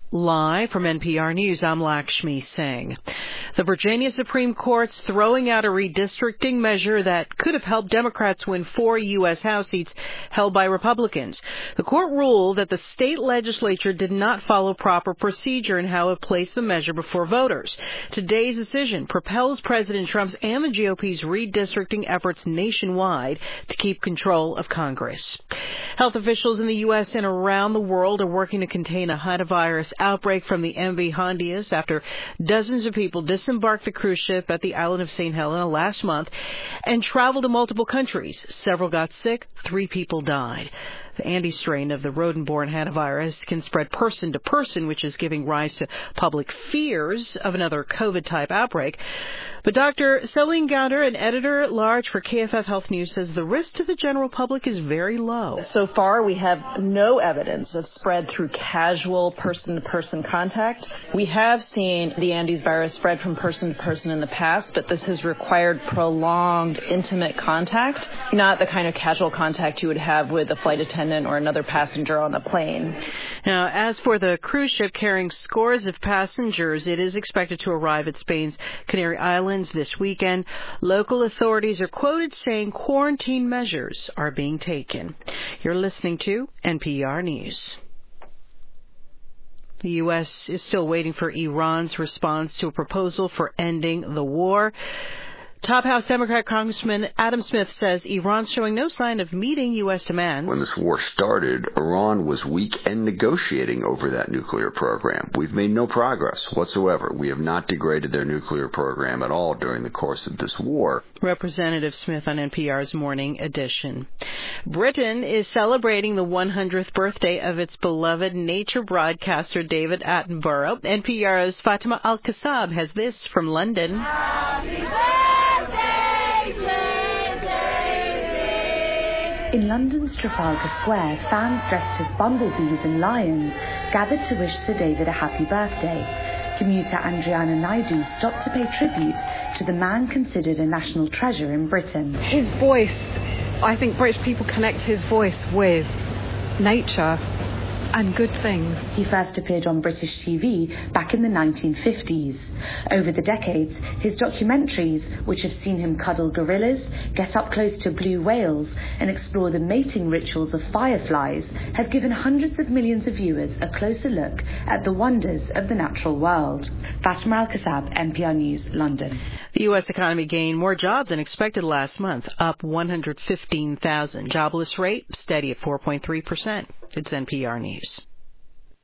Live from NPR News, I'm Lakshmi Singh. The Virginia Supreme Court's throwing out a redistricting measure that could have helped Democrats win 4 U.S. House seats held by Republicans. The court ruled that the state legislature did not follow proper procedure in how it placed the measure before voters. Today's decision propels President Trump's and the GOP's redistricting efforts nationwide to keep control of Congress. Health officials in the U.S. and around the world are working to contain a hantavirus outbreak from the MV Hondias after dozens of people disembarked the cruise ship at the island of St. Helena last month and traveled to multiple countries. Several got sick, 3 people died. The Andes strain of the rodent-borne hantavirus can spread person to person, which is giving rise to public fears of another COVID-type outbreak. But Dr. Celine Gounder, an editor-at-large for KFF Health News, says the risk to the general public is very low. So far, we have no evidence of spread through casual person-to-person contact. We have seen the Andes virus spread from person to person in the past, but this has required prolonged, intimate contact, not the kind of casual contact you would have with a flight attendant or another passenger on a plane. Now, as for the cruise ship carrying scores of passengers, it is expected to arrive at Spain's Canary Islands this weekend. Local authorities are quoted saying quarantine measures are being taken. You're listening to NPR News. The U.S. is still waiting for Iran's response to a proposal for ending the war. Top House Democrat Congressman Adam Smith says Iran's showing no sign of meeting U.S. demands. When this war started, Iran was weak and negotiating over that nuclear program. We've made no progress whatsoever. We have not degraded their nuclear program at all during the course of this war. Representative Smith on NPR's Morning Edition. Britain is celebrating the 100th birthday of its beloved nature broadcaster David Attenborough. NPR's Fatima Al-Kassab has this from London. Happy In London's Trafalgar Square, fans dressed as bumblebees and lions gathered to wish Sir David a happy birthday. Commuter Andriana Naidu stopped to pay tribute to the man considered a national treasure in Britain. His voice, I think British people connect his voice with nature and good things. He first appeared on British TV back in the 1950s. Over the decades, his documentaries, which have seen him cuddle gorillas, get up close to blue whales, and explore the mating rituals of fireflies, have given hundreds of millions of viewers a closer look at the wonders of the natural world. Fatima Al-Kassab, NPR News, London. The U.S. economy gained more jobs than expected last month, up 115,000. Jobless rate steady at 4.3%. It's NPR News.